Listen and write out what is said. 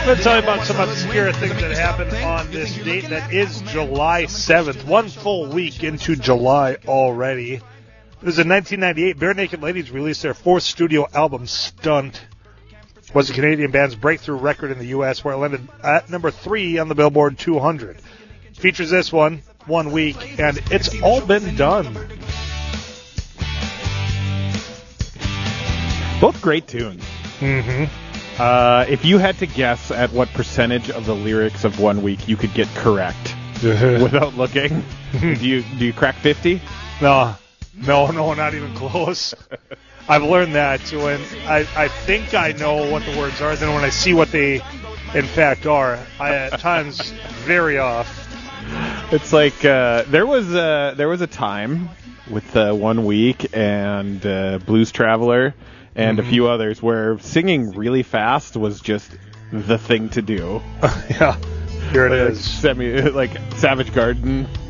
I'm going to tell you about some obscure things that happened on this date that is July 7th. One full week into July already. It was in 1998. Bare Naked Ladies released their fourth studio album, Stunt. It was the Canadian band's breakthrough record in the U.S., where it landed at number 3 on the Billboard 200. Features this one week, and It's All Been Done. Both great tunes. Mm-hmm. If you had to guess at what percentage of the lyrics of 1 week you could get correct without looking, do you crack 50? No, not even close. I've learned that when I think I know what the words are, then when I see what they in fact are, I at times vary off. It's like there was a time with 1 week and Blues Traveler and a few others where singing really fast was just the thing to do. Yeah, here it is. Like Savage Garden